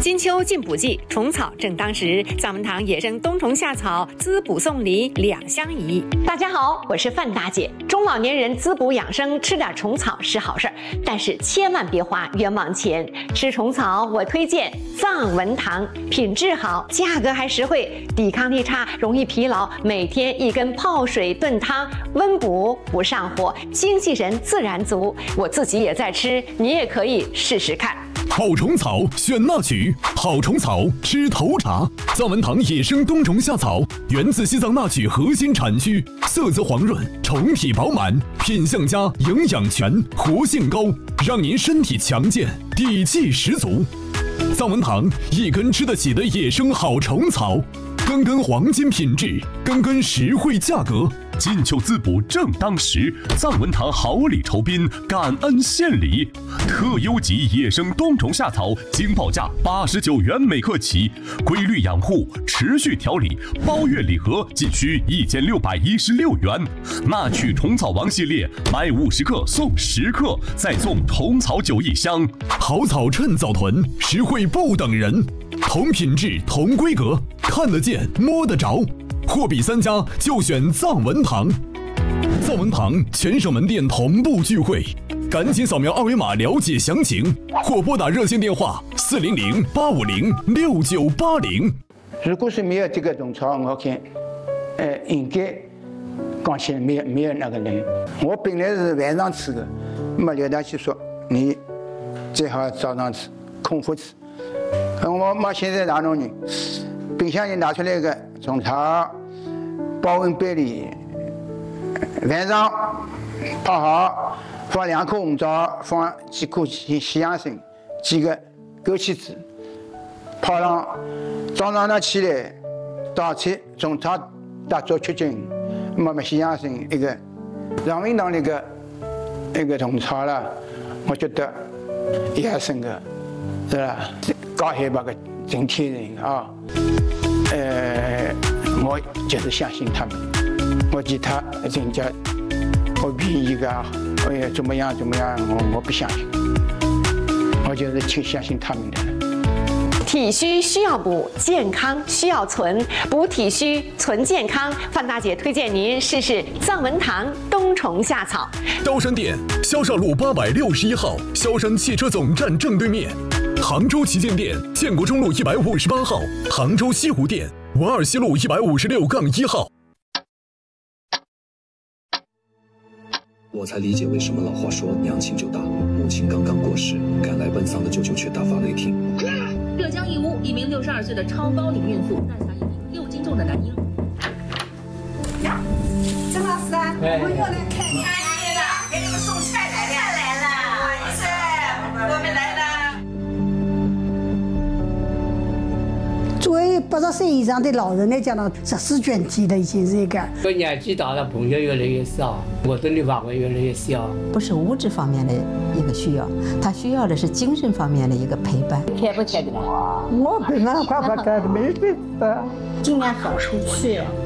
金秋进补季，虫草正当时。藏文堂野生冬虫夏草滋补送礼两相宜。大家好，我是范大姐。中老年人滋补养生，吃点虫草是好事儿，但是千万别花冤枉钱。吃虫草，我推荐藏文堂，品质好，价格还实惠，抵抗力差，容易疲劳，每天一根泡水炖汤，温补不上火，精气神自然足。我自己也在吃，你也可以试试看。 好虫草选那曲，好虫草吃头茶。藏文堂野生冬虫夏草源自西藏那曲核心产区，色泽黄润，虫体饱满，品相佳，营养全，活性高，让您身体强健，底气十足。藏文堂一根吃得起的野生好虫草，根根黄金品质，根根实惠价格。 金秋滋补正当时，藏文堂好礼酬宾，感恩献礼，特优级野生冬虫夏草，经报价89元每克起，规律养护，持续调理，包月礼盒仅需1616元。那曲虫草王系列，买50克送10克，再送虫草酒1箱。 好草趁早囤，实惠不等人，同品质同规格，看得见摸得着。货比3家就选藏文堂。藏文堂全省门店同步聚会，赶紧扫描二维码了解详情，或拨打热线电话400-850-6980。 如果是没有这个虫草，我看，应该讲起来没有那个人。我本来是晚上吃的，那么刘大姐说你最好早上吃，空腹吃。我妈现在哪种人？冰箱里拿出来个虫草，保温杯里，晚上泡好，放2颗红枣，放几颗西洋参，几个枸杞子，泡上，早上呢起来倒出虫草打做吃进，那么西洋参一个，让文堂那个虫草了，我觉得也是个，是吧？高海拔个整体人啊。我就是相信他们，我其他人家我便宜个，怎么样，我不相信，我就是挺相信他们的。 体虚需要补，健康需要存，补体虚，存健康。范大姐推荐您试试藏文堂冬虫夏草。 刀山店，萧少路861号，萧山汽车总站正对面。杭州旗舰店，建国中路158号，杭州西湖店，52西路156-1号。 我才理解为什么老话说娘亲就大，母亲刚刚过世，赶来奔丧的舅舅却大发雷霆。 浙江义乌，一名62岁的超高龄孕妇诞下一名6斤重的男婴。 张老师啊，我又来看你了，给你们送菜来了。不好意思，我们来了。作为80岁以上的老人来讲呢，实施捐体的已经是一个。 年纪大了，朋友越来越少，活动的范围越来越小。 不是物质方面的一个需要，他需要的是精神方面的一个陪伴。 开不开的了？ 我本来快开的，没事的。 今年好出去。